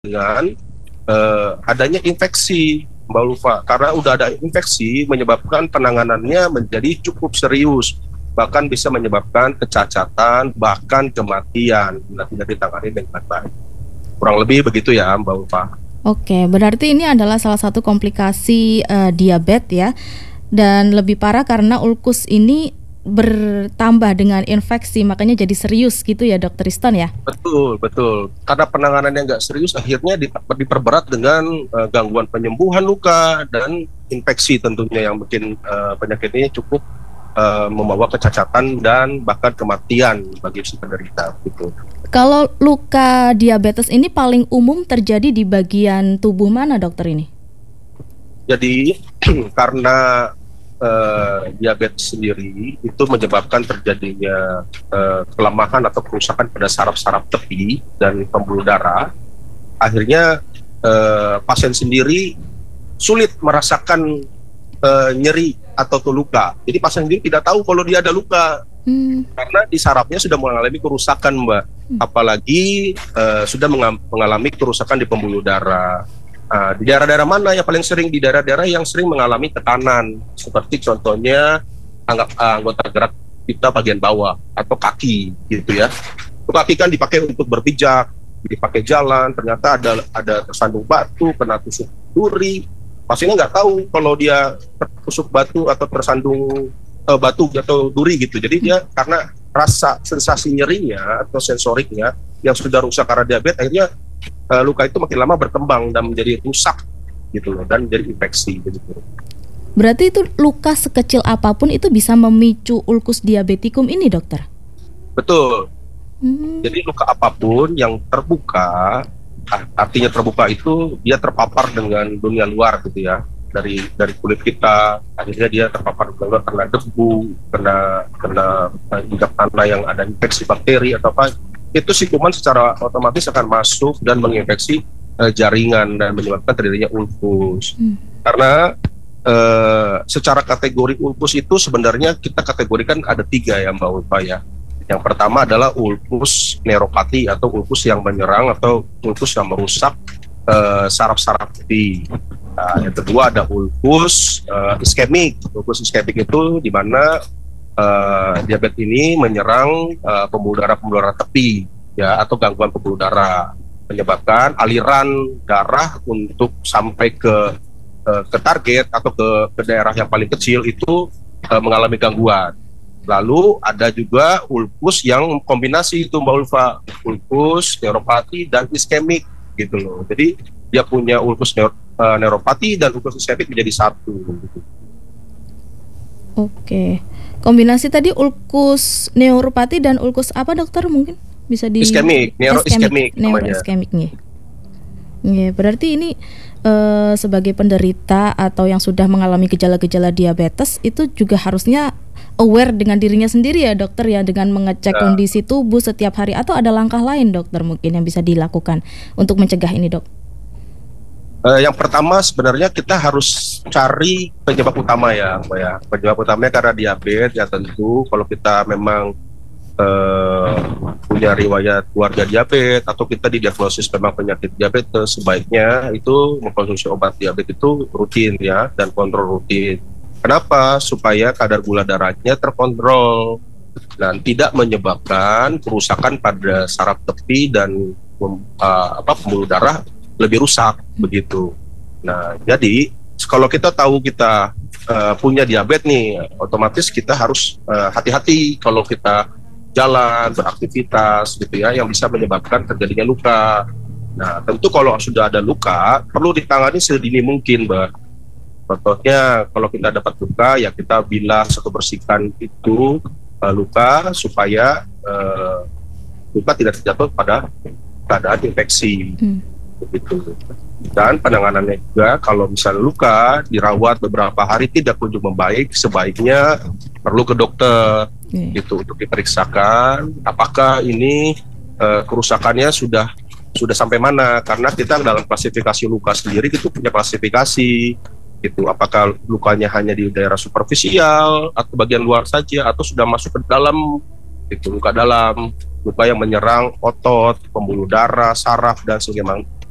dengan adanya infeksi, Mbak Ulfa. Karena udah ada infeksi menyebabkan penanganannya menjadi cukup serius, bahkan bisa menyebabkan kecacatan, bahkan kematian bila tidak ditangani dengan baik. Kurang lebih begitu ya, Mbak Ulfa. Oke, berarti ini adalah salah satu komplikasi diabetes ya. Dan lebih parah karena ulkus ini bertambah dengan infeksi, makanya jadi serius gitu ya, Dokter Iston ya? Betul, betul. Karena penanganannya nggak serius, akhirnya diperberat dengan gangguan penyembuhan luka dan infeksi tentunya yang bikin penyakit ini cukup membawa kecacatan dan bahkan kematian bagi si penderita. Gitu. Kalau luka diabetes ini paling umum terjadi di bagian tubuh mana, dokter ini? Jadi karena diabetes sendiri itu menyebabkan terjadinya kelemahan atau kerusakan pada saraf-saraf tepi dan pembuluh darah. Akhirnya pasien sendiri sulit merasakan nyeri atau luka. Jadi pasien sendiri tidak tahu kalau dia ada luka karena di sarafnya sudah mengalami kerusakan, Mbak. Apalagi sudah mengalami kerusakan di pembuluh darah. Di daerah-daerah mana yang paling sering? Di daerah-daerah yang sering mengalami tekanan, seperti contohnya anggota gerak kita bagian bawah atau kaki, gitu ya. Kaki kan dipakai untuk berpijak, dipakai jalan, ternyata ada tersandung batu, kena tusuk duri. Pasiennya nggak tahu kalau dia tertusuk batu atau tersandung batu atau duri gitu. Jadi dia karena rasa sensasi nyerinya atau sensoriknya yang sudah rusak karena diabetes, akhirnya luka itu makin lama berkembang dan menjadi rusak gitu loh, dan menjadi infeksi gitu. Berarti itu luka sekecil apapun itu bisa memicu ulkus diabetikum ini, dokter? Betul. Jadi luka apapun yang terbuka, artinya terbuka itu dia terpapar dengan dunia luar gitu ya. Dari kulit kita, akhirnya dia terpapar dengan kena debu, kena injak tanah yang ada infeksi bakteri atau apa. Itu si kuman secara otomatis akan masuk dan menginfeksi jaringan dan menyebabkan terjadinya ulkus. Karena secara kategori ulkus itu sebenarnya kita kategorikan ada 3 ya, Mbak Ulfa ya. Yang pertama adalah ulkus neuropati atau ulkus yang menyerang atau ulkus yang merusak saraf-saraf tepi. Yang kedua ada ulkus iskemik. Ulkus iskemik itu di mana diabetes ini menyerang pembuluh darah tepi ya, atau gangguan pembuluh darah, menyebabkan aliran darah untuk sampai ke target atau ke daerah yang paling kecil itu mengalami gangguan. Lalu ada juga ulkus yang kombinasi itu, Mbak Ulfa, ulkus neuropati dan iskemik gitu loh. Jadi dia punya ulkus neuropati dan ulkus iskemik menjadi satu gitu. Oke. Kombinasi tadi ulkus neuropati dan ulkus apa, dokter? Mungkin bisa di iskemik, neuroiskemik namanya. Neuroiskemik nih. Ya, berarti ini sebagai penderita atau yang sudah mengalami gejala-gejala diabetes itu juga harusnya aware dengan dirinya sendiri ya, dokter ya, dengan mengecek kondisi tubuh setiap hari, atau ada langkah lain, dokter, mungkin yang bisa dilakukan untuk mencegah ini, dok? Yang pertama sebenarnya kita harus cari penyebab utama ya, Mbak ya. Penyebab utamanya karena diabetes ya, tentu kalau kita memang punya riwayat keluarga diabetes atau kita didiagnosis memang penyakit diabetes, sebaiknya itu mengkonsumsi obat diabetes itu rutin ya, dan kontrol rutin. Kenapa? Supaya kadar gula darahnya terkontrol dan tidak menyebabkan kerusakan pada saraf tepi dan pembuluh darah lebih rusak begitu. Nah, jadi kalau kita tahu kita punya diabetes nih, otomatis kita harus hati-hati kalau kita jalan, beraktivitas gitu ya, yang bisa menyebabkan terjadinya luka. Nah, tentu kalau sudah ada luka perlu ditangani sedini mungkin, Mbak. Contohnya kalau kita dapat luka ya kita bilas atau bersihkan itu luka supaya luka tidak terjatuh pada keadaan infeksi. Begitu. Dan penanganannya juga kalau misalnya luka dirawat beberapa hari tidak kunjung membaik, sebaiknya perlu ke dokter gitu untuk diperiksakan apakah ini kerusakannya sudah sampai mana, karena kita dalam klasifikasi luka sendiri itu punya klasifikasi gitu, apakah lukanya hanya di daerah superficial atau bagian luar saja atau sudah masuk ke dalam itu, luka dalam, luka yang menyerang otot, pembuluh darah, saraf dan sebagainya.